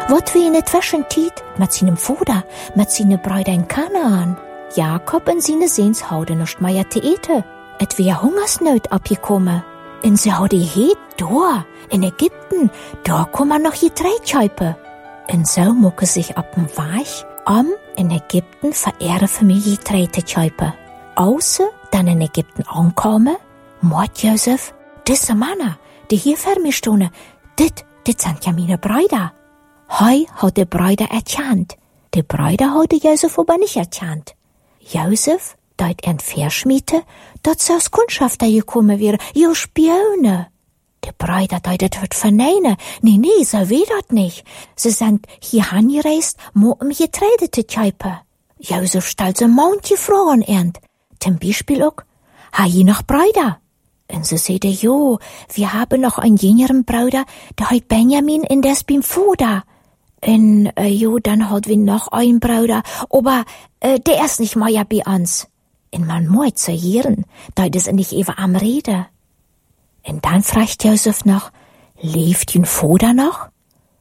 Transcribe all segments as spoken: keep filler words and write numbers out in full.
Wat wie in de Zwischenzeit mit seinem Vater, mit seinen Brüdern in Kanaan? Jakob und seine Sehns houden nicht mehr zu eten. Et wär Hungersnot abgekommen. Und sie hadden gehet, da, in Ägypten, da kann man noch Getreide kaufen. Und so mucken sich ab dem Weg, um in Ägypten für ihre Familie Getreide zu kaufen. Außer dann in Ägypten ankommen, mord Josef, diese Männer, die hier vor mir stehen, dit, dit sind ja meine Brüder. Hei hat die Brüder erkannt. Die Brüder hat Josef aber nicht erkannt. Josef, deit ein Verschmiete, dat sie aus Kundschafter gekommen wäre, jo Spione. Die Brüder deit et wird verneinen. Nee, nee, so weh dat nicht. Sie sind hier angereist, mo um Getreide zu kaufen. Josef stellt so manche Fragen an. Zum Beispiel auch, ha je noch Brüder? Und sie sagte, jo, wir haben noch einen jüngeren Bruder, der heißt Benjamin, in des beim Vater. Und, äh, jo, dann hat wir noch einen Bruder, aber, äh, der ist nicht mehr bei uns. Und man muss zu hören, da ist er nicht eben am Reden. Und dann fragt Josef noch, lebt dein Vater noch?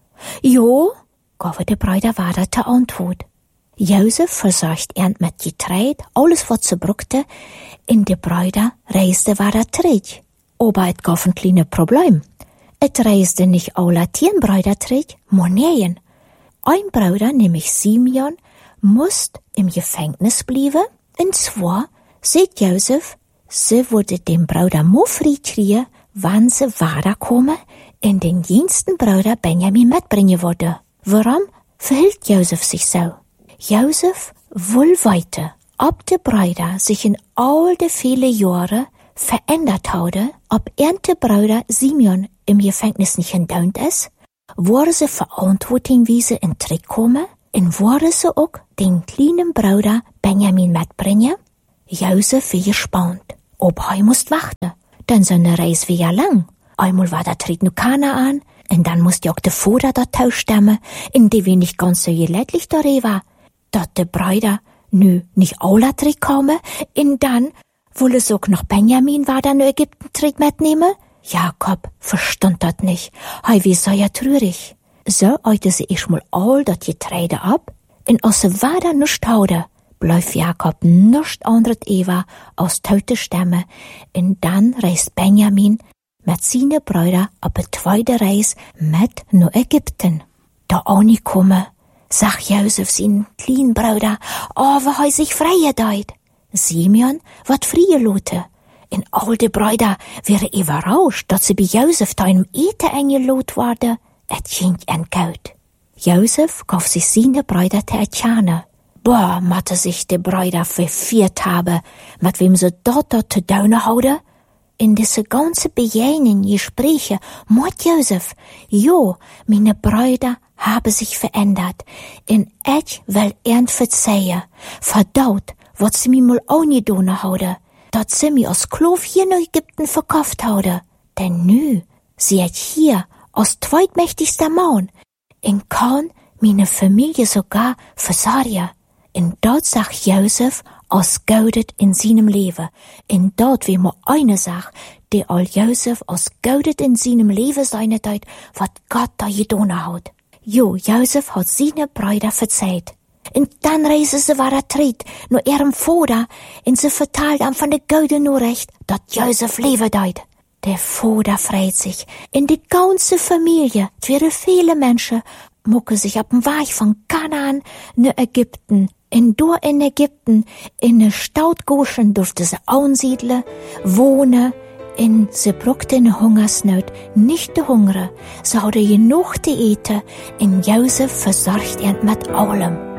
Jo, gab der Bruder weiter zur Antwort. Josef versorgt er mit Getreide, alles was sie brauchte, und der Bruder reiste weiter zurück. Aber es gab ein kleines Problem. Es reiste nicht alle zehn Brüder zurück, sondern ein Bruder, nämlich Simeon, musste im Gefängnis bleiben. Und zwar, sagt Josef, sie würde dem Bruder nur frei kriegen, wann sie weiterkommen und den jüngsten Bruder Benjamin mitbringen würde. Warum verhielt Josef sich so? Josef will weiter, ob die Brüder sich in all die viele Jahre verändert haben, ob er der Bruder Simeon im Gefängnis nicht entdauert ist, wurde sie verantwortungsweise in Trick kommen und wurde sie auch den kleinen Bruder Benjamin mitbringen. Josef war gespannt, ob er muss warten, denn seine Reise war ja lang. Einmal war der Tritt nur Kanaan, und dann musste auch der Vater dort stemmen, in dem wir nicht ganz so gelädlich darüber war, dass die Brüder nu nicht alle Tritt kommen, und dann wollte es auch noch Benjamin war dann Ägypten Tritt mitnehmen. Jakob verstand das nicht. Hei, wie sei ja traurig. So eute sie erstmal all das Getreide ab, und als sie weiter nicht hauden, bleibt Jakob nichts anderes Eva aus tote Stämme, und dann reist Benjamin mit seinen Brüdern auf eine zweite Reise mit nach Ägypten. Da angekommen, sagt Josef seinen kleinen Bruder, oh, wo hei sich freie deit. Simeon wird freigelassen. Und all die Brüder wären überrascht, dass sie bei Josef da einem Eten eingeladen worden. Es ging ein Geld. Josef gab sich seine Brüder zu erkennen. Boah, matte sich die Brüder verführt haben, mit wem sie dort dort zu tun hatten. In diese ganze Begegnungen, Gespräche, mit Josef, jo, meine Brüder haben sich verändert. Und ich will ihnen verzeihen, verdammt, was sie mir mal auch nicht tun haben, dass sie mich als Sklav hier in Ägypten verkauft haben. Denn nu, sie hat hier als zweitmächtigster Mann und kann meine Familie sogar versorgen. Und dort sagt Josef, als Gaudet in seinem Leben. Und dort wie mir eine Sache, die all Josef als Gaudet in seinem Leben sein tut, was Gott da getan hat. Jo, Josef hat seine Brüder verzeiht. Und dann reisen sie weiter tritt, nur ihrem Vater, und sie verteilt ihm von der guten Nachricht, dass Josef leben tut. Der Vater freut sich. In die ganze Familie, für viele Menschen, mucken sich ab dem Weg von Kanaan nach Ägypten. Und dort in Ägypten, in der Stadt Goshen, durfte sie ansiedeln, wohnen, und sie brauchte in Hungersnot nicht zu hungern. Sie hatte genug zu eten, und Josef versorgt ihn mit allem.